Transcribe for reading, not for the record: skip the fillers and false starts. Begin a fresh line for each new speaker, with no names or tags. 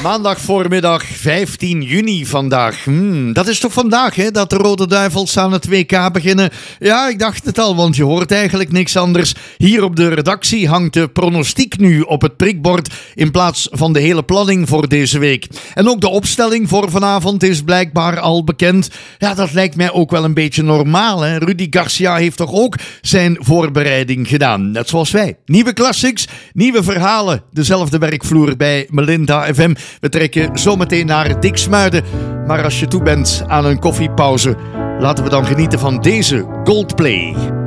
Maandag voormiddag 15 juni vandaag. Dat is toch vandaag hè, dat de Rode Duivels aan het WK beginnen? Ja, ik dacht het al, want je hoort eigenlijk niks anders. Hier op de redactie hangt de pronostiek nu op het prikbord in plaats van de hele planning voor deze week. En ook de opstelling voor vanavond is blijkbaar al bekend. Ja, dat lijkt mij ook wel een beetje normaal. Hè? Rudy Garcia heeft toch ook zijn voorbereiding gedaan. Net zoals wij. Nieuwe classics, nieuwe verhalen. Dezelfde werkvloer bij Melinda FM. We trekken zometeen naar Diksmuiden. Maar als je toe bent aan een koffiepauze, laten we dan genieten van deze Goldplay.